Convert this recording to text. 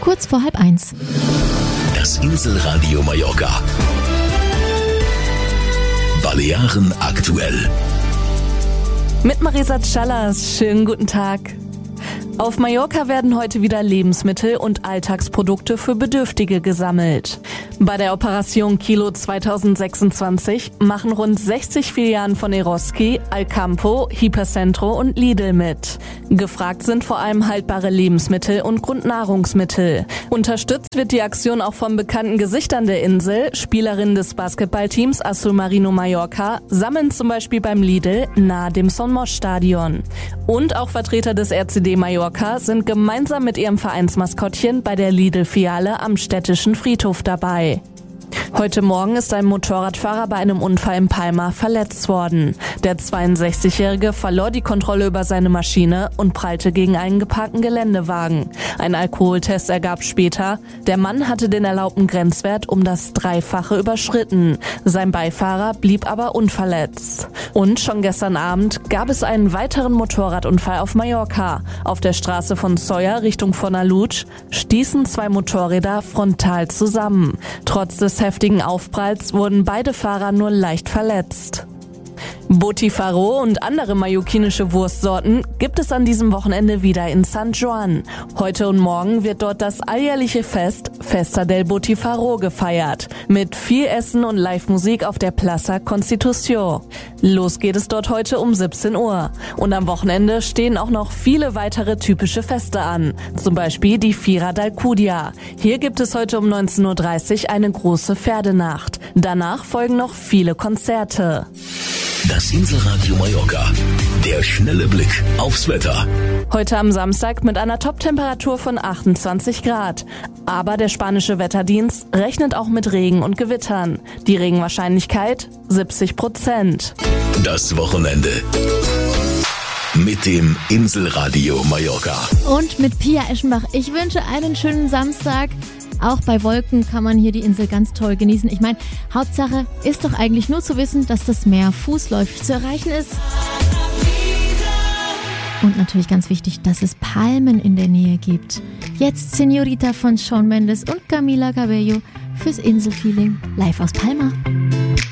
kurz vor 12:30. Das Inselradio Mallorca. Balearen aktuell. Mit Marisa Callas, schönen guten Tag. Auf Mallorca werden heute wieder Lebensmittel und Alltagsprodukte für Bedürftige gesammelt. Bei der Operation Kilo 2026 machen rund 60 Filialen von Eroski, Alcampo, Hipercentro und Lidl mit. Gefragt sind vor allem haltbare Lebensmittel und Grundnahrungsmittel. Unterstützt wird die Aktion auch von bekannten Gesichtern der Insel. Spielerinnen des Basketballteams Azul Marino Mallorca sammeln zum Beispiel beim Lidl nahe dem Son Moix Stadion. Und auch Vertreter des RCD Mallorca sind gemeinsam mit ihrem Vereinsmaskottchen bei der Lidl-Filiale am städtischen Friedhof dabei. Heute Morgen ist ein Motorradfahrer bei einem Unfall in Palma verletzt worden. Der 62-Jährige verlor die Kontrolle über seine Maschine und prallte gegen einen geparkten Geländewagen. Ein Alkoholtest ergab später, der Mann hatte den erlaubten Grenzwert um das Dreifache überschritten. Sein Beifahrer blieb aber unverletzt. Und schon gestern Abend gab es einen weiteren Motorradunfall auf Mallorca. Auf der Straße von Sóller Richtung Fornalutsch stießen zwei Motorräder frontal zusammen. Trotz des heftigen Aufpralls wurden beide Fahrer nur leicht verletzt. Botifarro und andere mallorquinische Wurstsorten gibt es an diesem Wochenende wieder in San Joan. Heute und morgen wird dort das alljährliche Fest Festa del Botifarro gefeiert. Mit viel Essen und Live-Musik auf der Plaza Constitución. Los geht es dort heute um 17 Uhr. Und am Wochenende stehen auch noch viele weitere typische Feste an. Zum Beispiel die Fira d'Alcúdia. Hier gibt es heute um 19.30 Uhr eine große Pferdenacht. Danach folgen noch viele Konzerte. Das Inselradio Mallorca. Der schnelle Blick aufs Wetter. Heute am Samstag mit einer Top-Temperatur von 28 Grad. Aber der spanische Wetterdienst rechnet auch mit Regen und Gewittern. Die Regenwahrscheinlichkeit 70%. Das Wochenende. Mit dem Inselradio Mallorca. Und mit Pia Eschenbach. Ich wünsche einen schönen Samstag. Auch bei Wolken kann man hier die Insel ganz toll genießen. Ich meine, Hauptsache ist doch eigentlich nur zu wissen, dass das Meer fußläufig zu erreichen ist. Und natürlich ganz wichtig, dass es Palmen in der Nähe gibt. Jetzt Señorita von Shawn Mendes und Camila Cabello fürs Inselfeeling live aus Palma.